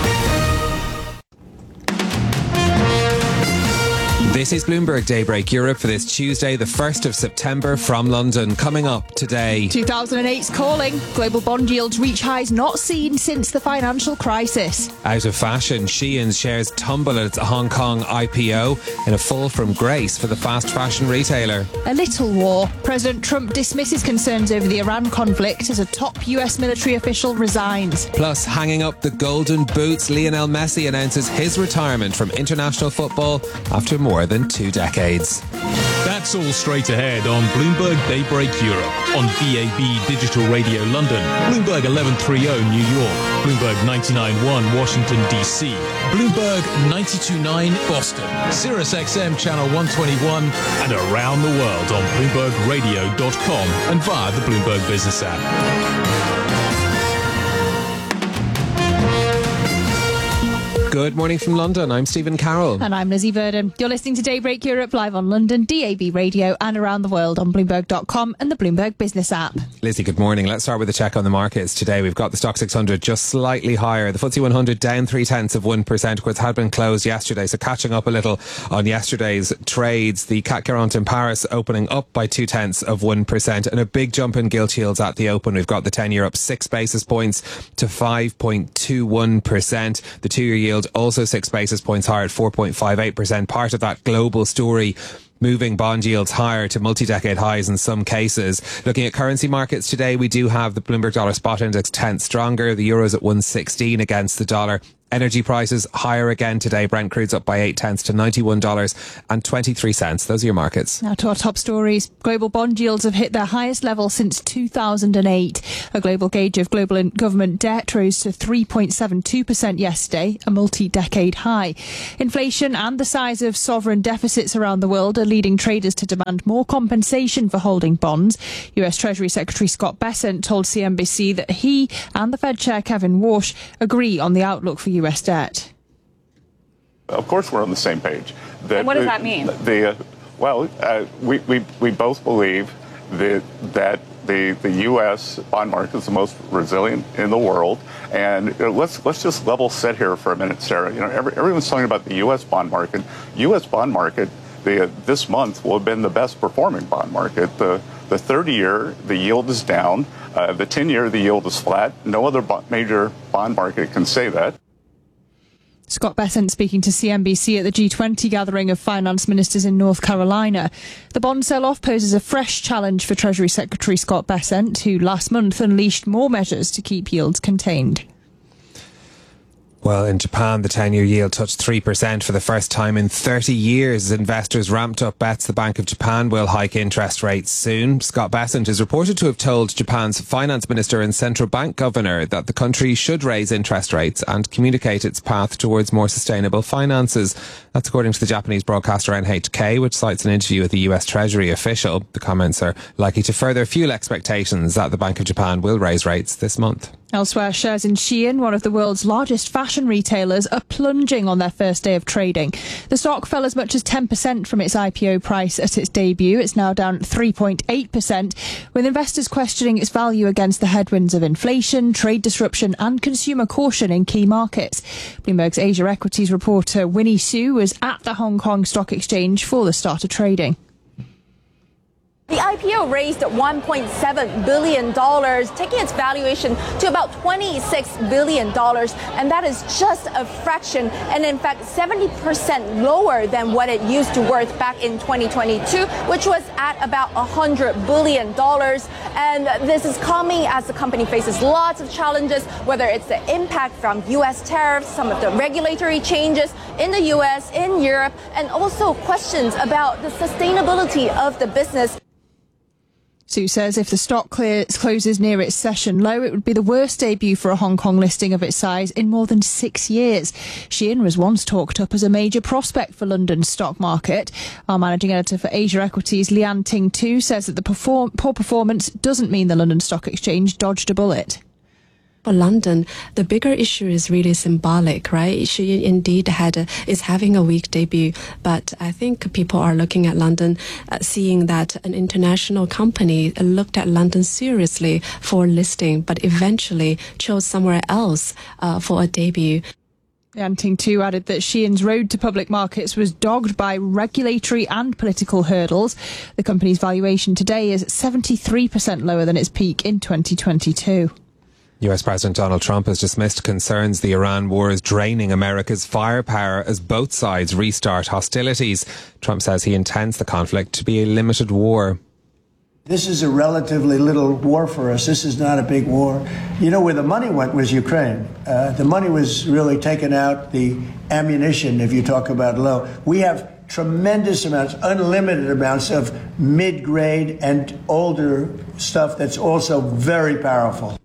This is Bloomberg Daybreak Europe for this Tuesday, the first of September from London. Coming up today, two thousand eight's calling. Global bond yields reach highs not seen since the financial crisis. Out of fashion, Shein's shares tumble at its Hong Kong I P O in a fall from grace for the fast fashion retailer. A little war. President Trump dismisses concerns over the Iran conflict as a top U S military official resigns. Plus, hanging up the golden boots, Lionel Messi announces his retirement from international football after more than two decades. That's all straight ahead on Bloomberg Daybreak Europe, on D A B Digital Radio London, Bloomberg eleven thirty New York, Bloomberg ninety-nine point one Washington D C, Bloomberg ninety-two point nine Boston, Sirius X M Channel one twenty-one, and around the world on Bloomberg Radio dot com and via the Bloomberg Business app. Good morning from London. I'm Stephen Carroll. And I'm Lizzie Burden. You're listening to Daybreak Europe live on London, D A B Radio and around the world on Bloomberg dot com and the Bloomberg Business app. Lizzie, good morning. Let's start with a check on the markets today. We've got the Stock six hundred just slightly higher. The F T S E one hundred down three tenths of one percent. Of course, had been closed yesterday, so catching up a little on yesterday's trades. The C A C quarante in Paris opening up by two tenths of one percent, and a big jump in gilt yields at the open. We've got the ten-year up six basis points to five point two one percent. The two-year yield also six basis points higher at four point five eight percent. Part of that global story, moving bond yields higher to multi-decade highs in some cases. Looking at currency markets today, we do have the Bloomberg Dollar Spot Index tenth stronger. The euro's at one sixteen against the dollar. Energy prices higher again today. Brent crude's up by eight tenths to ninety-one dollars and twenty-three cents. Those are your markets. Now to our top stories. Global bond yields have hit their highest level since two thousand eight. A global gauge of global government debt rose to three point seven two percent yesterday, a multi-decade high. Inflation and the size of sovereign deficits around the world are leading traders to demand more compensation for holding bonds. U S Treasury Secretary Scott Bessent told C N B C that he and the Fed Chair Kevin Warsh agree on the outlook for U S debt. Of course, we're on the same page. That, and what does that mean? The, uh, well, uh, we, we we both believe that that the the U S bond market is the most resilient in the world. And uh, let's let's just level set here for a minute, Sarah. You know, every, everyone's talking about the U S bond market. U S bond market the, uh, this month will have been the best performing bond market. The the thirty-year, the yield is down. Uh, the ten-year, the yield is flat. No other bo- major bond market can say that. Scott Bessent speaking to C N B C at the G twenty gathering of finance ministers in North Carolina. The bond sell-off poses a fresh challenge for Treasury Secretary Scott Bessent, who last month unleashed more measures to keep yields contained. Well, in Japan, the ten-year yield touched three percent for the first time in thirty years as investors ramped up bets the Bank of Japan will hike interest rates soon. Scott Bessent is reported to have told Japan's finance minister and central bank governor that the country should raise interest rates and communicate its path towards more sustainable finances. That's according to the Japanese broadcaster N H K, which cites an interview with a U S Treasury official. The comments are likely to further fuel expectations that the Bank of Japan will raise rates this month. Elsewhere, shares in Shein, one of the world's largest fashion retailers, are plunging on their first day of trading. The stock fell as much as ten percent from its I P O price at its debut. It's now down three point eight percent, with investors questioning its value against the headwinds of inflation, trade disruption and consumer caution in key markets. Bloomberg's Asia Equities reporter Winnie Su was at the Hong Kong Stock Exchange for the start of trading. The I P O raised one point seven billion dollars, taking its valuation to about twenty-six billion dollars. And that is just a fraction, and in fact, seventy percent lower than what it used to worth back in twenty twenty-two, which was at about one hundred billion dollars. And this is coming as the company faces lots of challenges, whether it's the impact from U S tariffs, some of the regulatory changes in the U S, in Europe, and also questions about the sustainability of the business. Su says if the stock clears, closes near its session low, it would be the worst debut for a Hong Kong listing of its size in more than six years. Shein was once talked up as a major prospect for London's stock market. Our managing editor for Asia Equities, Lian Ting Tu, says that the perform- poor performance doesn't mean the London Stock Exchange dodged a bullet. For London, the bigger issue is really symbolic, right? She indeed had a, is having a weak debut, but I think people are looking at London, uh, seeing that an international company looked at London seriously for listing, but eventually chose somewhere else uh, for a debut. Lian Ting Tu added that Shein's road to public markets was dogged by regulatory and political hurdles. The company's valuation today is seventy-three percent lower than its peak in twenty twenty-two. U S President Donald Trump has dismissed concerns the Iran war is draining America's firepower as both sides restart hostilities. Trump says he intends the conflict to be a limited war. This is a relatively little war for us. This is not a big war. You know, where the money went was Ukraine. Uh, the money was really taken out, the ammunition, if you talk about low. We have tremendous amounts, unlimited amounts of mid-grade and older stuff that's also very powerful.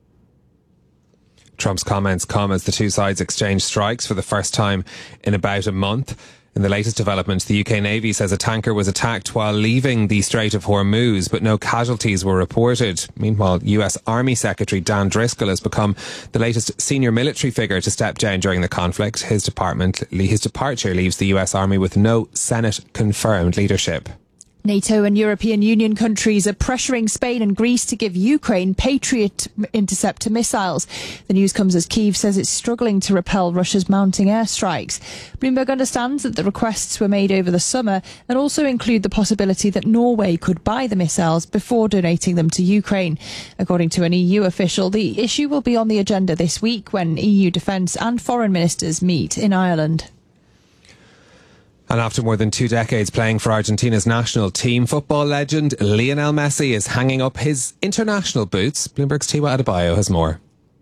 Trump's comments come as the two sides exchange strikes for the first time in about a month. In the latest development, the U K Navy says a tanker was attacked while leaving the Strait of Hormuz, but no casualties were reported. Meanwhile, U S Army Secretary Dan Driscoll has become the latest senior military figure to step down during the conflict. His department, his departure leaves the U S Army with no Senate-confirmed leadership. NATO and European Union countries are pressuring Spain and Greece to give Ukraine Patriot interceptor missiles. The news comes as Kyiv says it's struggling to repel Russia's mounting airstrikes. Bloomberg understands that the requests were made over the summer and also include the possibility that Norway could buy the missiles before donating them to Ukraine. According to an E U official, the issue will be on the agenda this week when E U defence and foreign ministers meet in Ireland. And after more than two decades playing for Argentina's national team, football legend Lionel Messi is hanging up his international boots. Bloomberg's Tiwa Adebayo has more.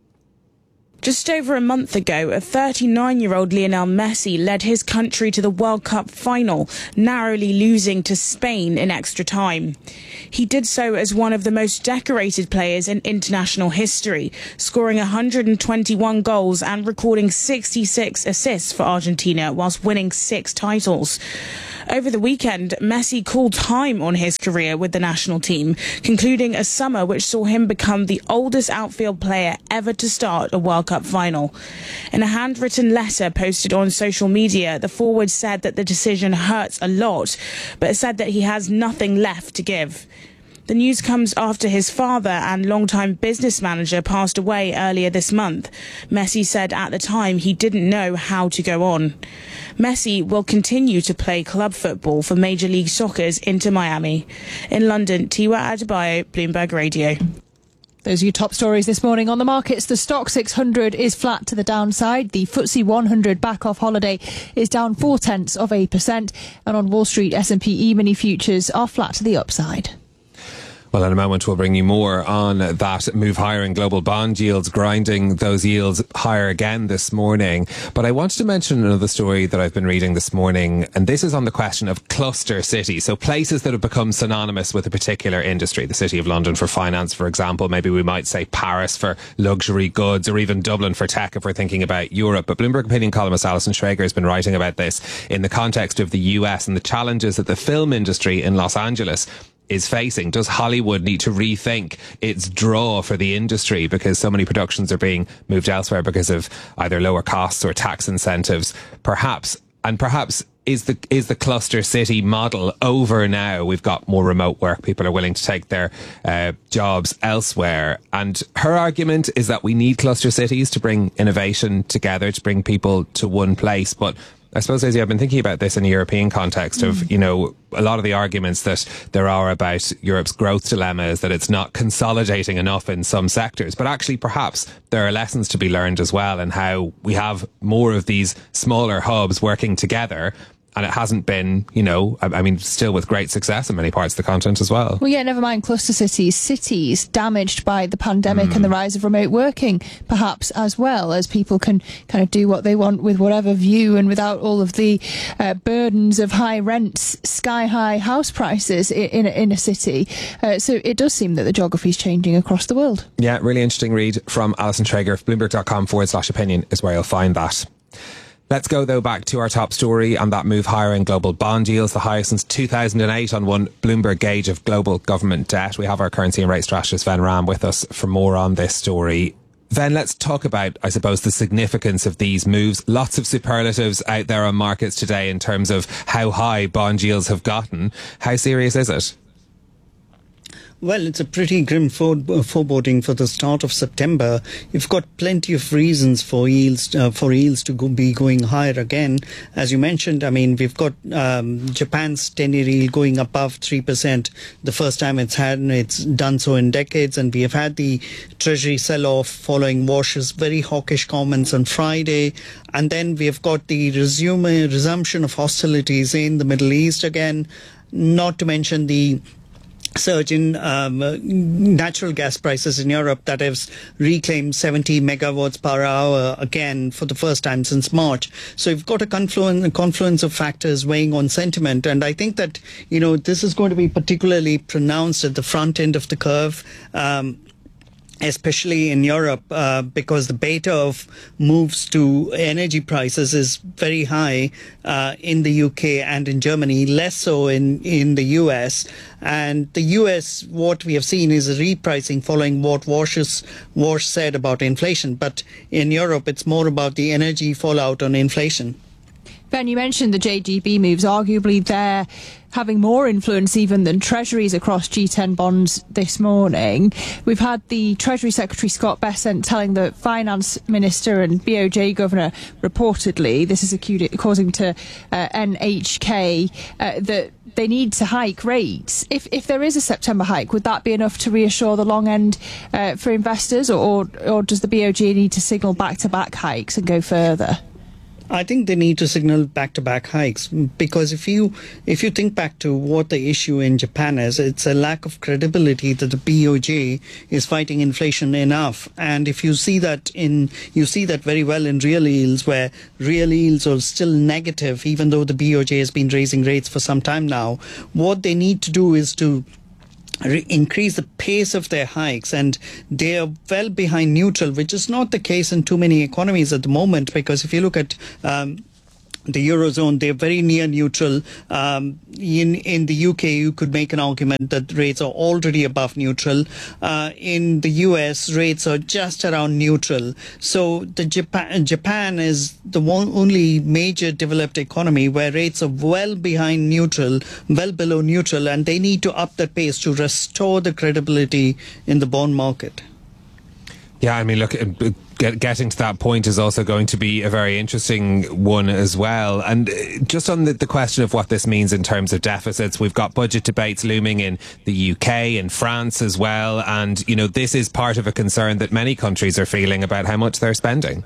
Just over a month ago, a thirty-nine-year-old Lionel Messi led his country to the World Cup final, narrowly losing to Spain in extra time. He did so as one of the most decorated players in international history, scoring one hundred twenty-one goals and recording sixty-six assists for Argentina whilst winning six titles. Over the weekend, Messi called time on his career with the national team, concluding a summer which saw him become the oldest outfield player ever to start a World Cup final. In a handwritten letter posted on social media, the forward said that the decision hurts a lot, but said that he has nothing left to give. The news comes after his father and longtime business manager passed away earlier this month. Messi said at the time he didn't know how to go on. Messi will continue to play club football for Major League Soccer's Inter Miami. In London, Tiwa Adebayo, Bloomberg Radio. Those are your top stories this morning on the markets. The Stock six hundred is flat to the downside. The F T S E one hundred back off holiday is down four tenths of a percent. And on Wall Street, S and P E-mini futures are flat to the upside. Well, in a moment, we'll bring you more on that move higher in global bond yields, grinding those yields higher again this morning. But I wanted to mention another story that I've been reading this morning, and this is on the question of cluster cities. So places that have become synonymous with a particular industry. The City of London for finance, for example. Maybe we might say Paris for luxury goods, or even Dublin for tech if we're thinking about Europe. But Bloomberg opinion columnist Alison Schrager has been writing about this in the context of the U S and the challenges that the film industry in Los Angeles is facing. Does Hollywood need to rethink its draw for the industry because so many productions are being moved elsewhere because of either lower costs or tax incentives? Perhaps, and perhaps is the is the cluster city model over now? We've got more remote work. People are willing to take their uh, jobs elsewhere. And her argument is that we need cluster cities to bring innovation together, to bring people to one place. But I suppose, Daisy, I've been thinking about this in a European context of, mm. you know, a lot of the arguments that there are about Europe's growth dilemma is that it's not consolidating enough in some sectors. But actually, perhaps there are lessons to be learned as well in how we have more of these smaller hubs working together. And it hasn't been, you know, I mean, still with great success in many parts of the continent as well. Well, yeah, never mind cluster cities. Cities damaged by the pandemic mm. and the rise of remote working, perhaps, as well, as people can kind of do what they want with whatever view and without all of the uh, burdens of high rents, sky-high house prices in, in, a, in a city. Uh, so it does seem that the geography is changing across the world. Yeah, really interesting read from Alison Schrager. Bloomberg.com forward slash opinion is where you'll find that. Let's go, though, back to our top story and that move higher in global bond yields, the highest since two thousand eight on one Bloomberg gauge of global government debt. We have our currency and rate strategist, Ven Ram, with us for more on this story. Ven, let's talk about, I suppose, the significance of these moves. Lots of superlatives out there on markets today in terms of how high bond yields have gotten. How serious is it? Well, it's a pretty grim foreboding for the start of September. You've got plenty of reasons for yields uh, for yields to go, be going higher again. As you mentioned, I mean, we've got um, Japan's ten-year yield going above three percent. The first time it's had, it's done so in decades. And we have had the Treasury sell-off following Wash's very hawkish comments on Friday. And then we have got the resume, resumption of hostilities in the Middle East again, not to mention the surge in um, natural gas prices in Europe that has reclaimed seventy megawatts per hour again for the first time since March. So you've got a confluence, a confluence of factors weighing on sentiment. And I think that, you know, this is going to be particularly pronounced at the front end of the curve. Um, especially in Europe, uh, because the beta of moves to energy prices is very high uh, in the U K and in Germany, less so in, in the U S. And the U S, what we have seen is a repricing following what Walsh, Walsh said about inflation. But in Europe, it's more about the energy fallout on inflation. Ben, you mentioned the J G B moves. Arguably, they're having more influence even than Treasuries across G ten bonds this morning. We've had the Treasury Secretary Scott Bessent telling the Finance Minister and B O J Governor reportedly, this is according to uh, N H K, uh, that they need to hike rates. If if there is a September hike, would that be enough to reassure the long end uh, for investors, or, or or does the B O J need to signal back-to-back hikes and go further? I think they need to signal back-to-back hikes, because if you if you think back to what the issue in Japan is, it's a lack of credibility that the B O J is fighting inflation enough. And if you see that in you see that very well in real yields, where real yields are still negative, even though the B O J has been raising rates for some time now. What they need to do is to Re- increase the pace of their hikes, and they are well behind neutral, which is not the case in too many economies at the moment, because if you look at um, the Eurozone, they're very near neutral. Um, in, in the U K, you could make an argument that rates are already above neutral. Uh, in the U S, rates are just around neutral. So the Japan, Japan is the one only major developed economy where rates are well behind neutral, well below neutral, and they need to up that pace to restore the credibility in the bond market. Yeah, I mean, look, get, getting to that point is also going to be a very interesting one as well. And just on the, the question of what this means in terms of deficits, we've got budget debates looming in the U K and France as well. And, you know, this is part of a concern that many countries are feeling about how much they're spending.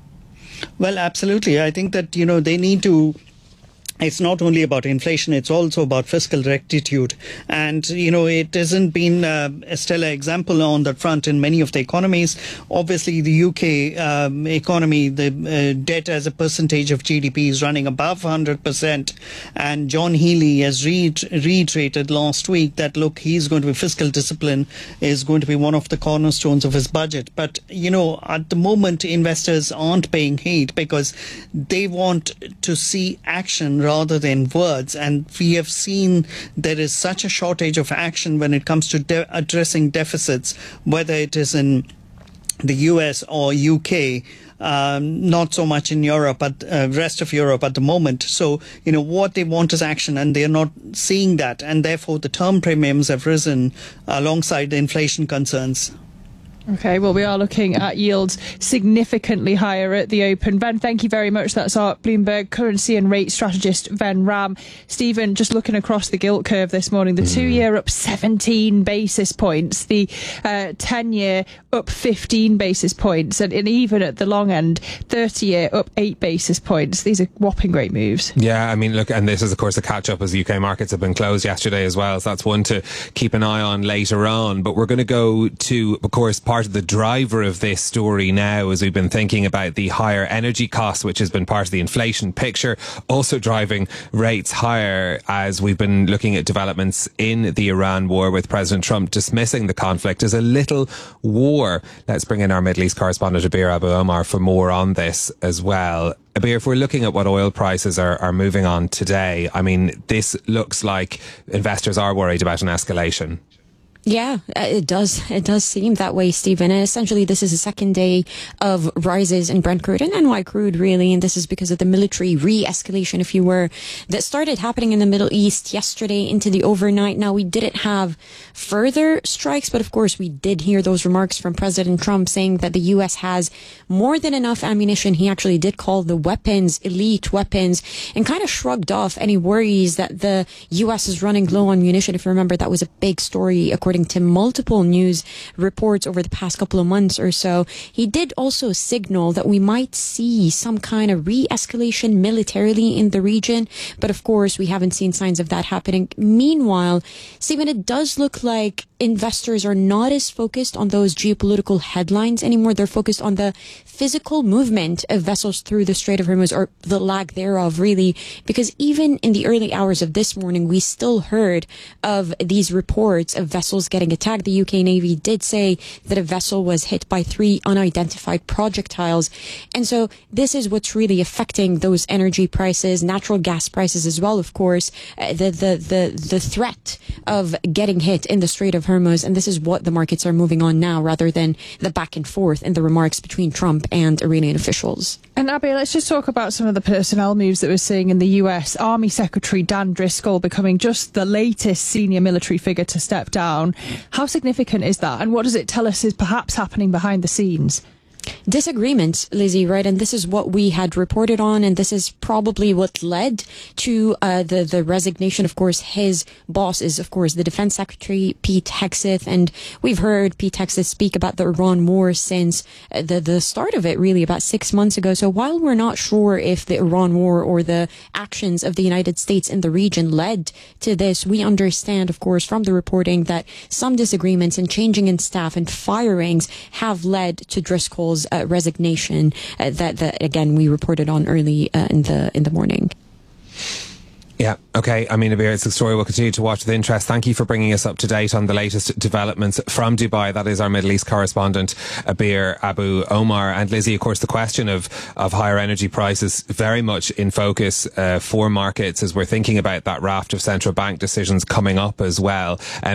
Well, absolutely. I think that, you know, they need to... It's not only about inflation, it's also about fiscal rectitude. And, you know, it hasn't been uh, a stellar example on that front in many of the economies. Obviously, the U K um, economy, the uh, debt as a percentage of G D P is running above one hundred percent. And John Healey has re- reiterated last week that, look, he's going to be fiscal discipline is going to be one of the cornerstones of his budget. But, you know, at the moment, investors aren't paying heed because they want to see action rather than words, and we have seen there is such a shortage of action when it comes to de- addressing deficits, whether it is in the U S or U K. Um, not so much in Europe, but uh, rest of Europe at the moment. So, you know, what they want is action, and they are not seeing that, and therefore the term premiums have risen alongside the inflation concerns. Okay, well, we are looking at yields significantly higher at the open. Ben, thank you very much. That's our Bloomberg currency and rate strategist, Ben Ram. Stephen, just looking across the gilt curve this morning, the mm. two-year up seventeen basis points, the uh, ten-year up fifteen basis points, and, and even at the long end, thirty-year up eight basis points. These are whopping great moves. Yeah, I mean, look, and this is, of course, a catch-up as U K markets have been closed yesterday as well, so that's one to keep an eye on later on. But we're going to go to, of course, part of the driver of this story now, as we've been thinking about the higher energy costs, which has been part of the inflation picture, also driving rates higher as we've been looking at developments in the Iran war, with President Trump dismissing the conflict as a little war. Let's bring in our Middle East correspondent, Abir Abu Omar, for more on this as well. Abir, if we're looking at what oil prices are, are moving on today, I mean, this looks like investors are worried about an escalation. Yeah, it does. It does seem that way, Stephen. And essentially, this is the second day of rises in Brent crude and N Y crude, really. And this is because of the military re-escalation, if you were, that started happening in the Middle East yesterday into the overnight. Now, we didn't have further strikes, but of course, we did hear those remarks from President Trump saying that the U S has more than enough ammunition. He actually did call the weapons elite weapons, and kind of shrugged off any worries that the U S is running low on munition. If you remember, that was a big story, according to multiple news reports over the past couple of months or so. He did also signal that we might see some kind of re-escalation militarily in the region, but of course we haven't seen signs of that happening. Meanwhile, Stephen, it does look like investors are not as focused on those geopolitical headlines anymore. They're focused on the physical movement of vessels through the Strait of Hormuz, or the lack thereof, really, because even in the early hours of this morning, we still heard of these reports of vessels vessels getting attacked. The U K Navy did say that a vessel was hit by three unidentified projectiles. And so this is what's really affecting those energy prices, natural gas prices as well, of course, uh, the, the, the, the threat of getting hit in the Strait of Hormuz. And this is what the markets are moving on now, rather than the back and forth in the remarks between Trump and Iranian officials. And Abby, let's just talk about some of the personnel moves that we're seeing in the U S. Army Secretary Dan Driscoll becoming just the latest senior military figure to step down. How significant is that? And what does it tell us is perhaps happening behind the scenes? Disagreements, Lizzie, right? And this is what we had reported on, and this is probably what led to uh, the, the resignation. Of course, his boss is, of course, the Defense Secretary, Pete Hegseth, and we've heard Pete Hegseth speak about the Iran war since uh, the, the start of it, really, about six months ago. So while we're not sure if the Iran war or the actions of the United States in the region led to this, we understand, of course, from the reporting that some disagreements and changing in staff and firings have led to Driscoll's Uh, resignation uh, that, that again we reported on early uh, in the in the morning. Yeah, okay. I mean, Abir, it's a story we'll continue to watch with interest. Thank you for bringing us up to date on the latest developments from Dubai. That is our Middle East correspondent, Abir Abu Omar. And Lizzie, of course, the question of, of higher energy prices very much in focus uh, for markets as we're thinking about that raft of central bank decisions coming up as well. Um,